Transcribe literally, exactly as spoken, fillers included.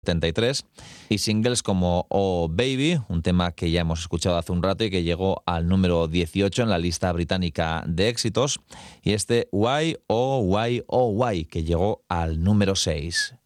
setenta y tres, y singles como Oh Baby, un tema que ya hemos escuchado hace un rato y que llegó al número dieciocho en la lista británica de éxitos, y este Why Oh Why Oh Why, que llegó al número seis.